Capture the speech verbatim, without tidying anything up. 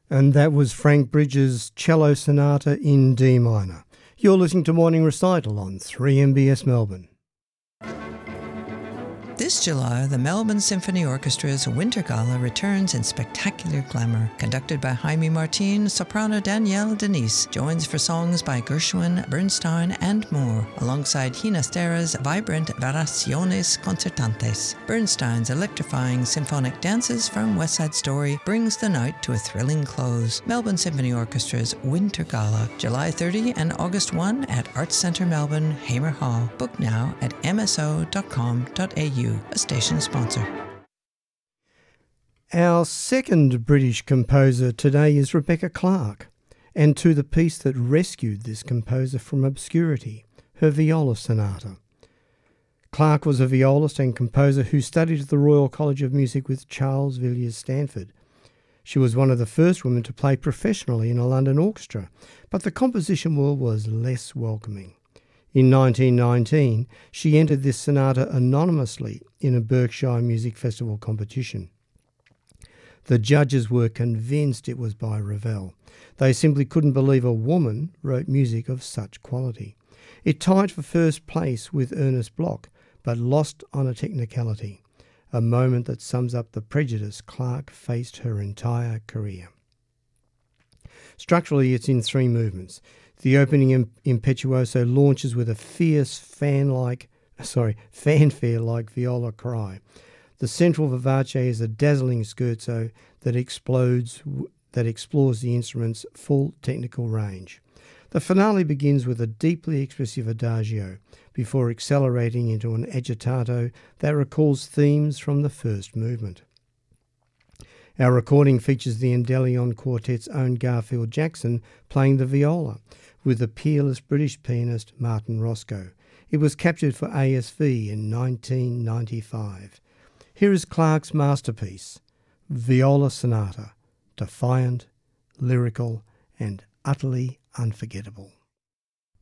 And that was Frank Bridges' Cello Sonata in D minor. You're listening to Morning Recital on three M B S Melbourne. This July, the Melbourne Symphony Orchestra's Winter Gala returns in spectacular glamour. Conducted by Jaime Martin, soprano Danielle Denise joins for songs by Gershwin, Bernstein, and more, alongside Ginastera's vibrant Variaciones Concertantes. Bernstein's electrifying symphonic dances from West Side Story brings the night to a thrilling close. Melbourne Symphony Orchestra's Winter Gala, July thirtieth and August first at Arts Centre Melbourne, Hamer Hall. Book now at m s o dot com dot a u. A station sponsor. Our second British composer today is Rebecca Clarke, and to the piece that rescued this composer from obscurity, her viola sonata. Clarke was a violist and composer who studied at the Royal College of Music with Charles Villiers Stanford. She was one of the first women to play professionally in a London orchestra, but the composition world was less welcoming. In nineteen nineteen, she entered this sonata anonymously in a Berkshire Music Festival competition. The judges were convinced it was by Ravel. They simply couldn't believe a woman wrote music of such quality. It tied for first place with Ernest Bloch, but lost on a technicality, a moment that sums up the prejudice Clarke faced her entire career. Structurally, it's in three movements. The opening impetuoso launches with a fierce fan-like, sorry, fanfare-like viola cry. The central vivace is a dazzling scherzo that explodes, that explores the instrument's full technical range. The finale begins with a deeply expressive adagio before accelerating into an agitato that recalls themes from the first movement. Our recording features the Endellion Quartet's own Garfield Jackson playing the viola, with the peerless British pianist Martin Roscoe. It was captured for A S V in nineteen ninety-five. Here is Clarke's masterpiece, Viola Sonata, defiant, lyrical, and utterly unforgettable.